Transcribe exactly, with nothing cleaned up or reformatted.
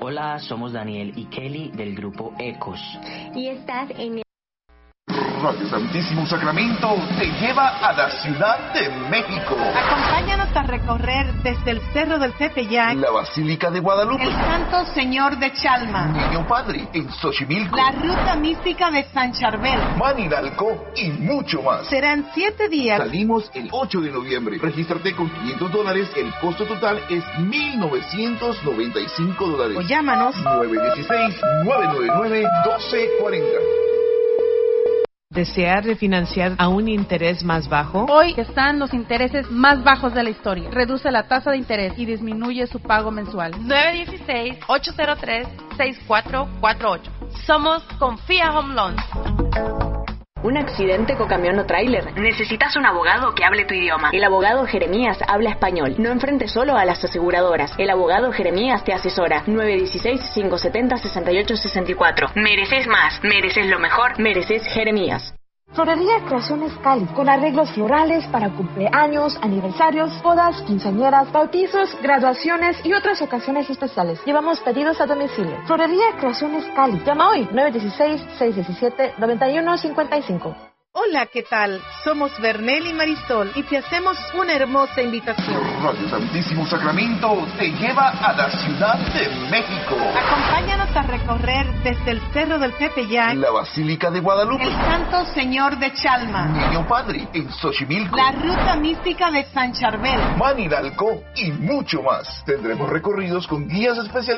Hola, somos Daniel y Kelly del grupo Ecos. Y estás en el... Radio Santísimo Sacramento te lleva a la Ciudad de México. Acompáñanos a recorrer desde el Cerro del Tepeyac, la Basílica de Guadalupe, el Santo Señor de Chalma, Niño Padre en Xochimilco, la Ruta Mística de San Charbel, Manilalco y mucho más. Serán siete días. Salimos el ocho de noviembre. Regístrate con quinientos dólares. El costo total es mil novecientos noventa y cinco dólares. O llámanos nueve uno seis, nueve nueve nueve, uno dos cuatro cero. ¿Desear refinanciar a un interés más bajo? Hoy están los intereses más bajos de la historia. Reduce la tasa de interés y disminuye su pago mensual. nueve uno seis, ocho cero tres, seis cuatro cuatro ocho. Somos Confía Home Loans. Un accidente con camión o tráiler. Necesitas un abogado que hable tu idioma. El abogado Jeremías habla español. No enfrentes solo a las aseguradoras. El abogado Jeremías te asesora. nueve uno seis, cinco siete cero, seis ocho seis cuatro. Mereces más. Mereces lo mejor. Mereces Jeremías. Florería Creaciones Cali, con arreglos florales para cumpleaños, aniversarios, bodas, quinceañeras, bautizos, graduaciones y otras ocasiones especiales. Llevamos pedidos a domicilio. Florería Creaciones Cali. Llama hoy, nueve uno seis, seis uno siete, nueve uno cinco cinco. Hola, ¿qué tal? Somos Bernel y Marisol y te hacemos una hermosa invitación. Radio Santísimo Sacramento te lleva a la Ciudad de México. Acompáñanos a recorrer desde el Cerro del Tepeyac, la Basílica de Guadalupe, el Santo Señor de Chalma, Niño Padre en Xochimilco, la Ruta Mística de San Charbel, Manilalco y mucho más. Tendremos recorridos con guías especiales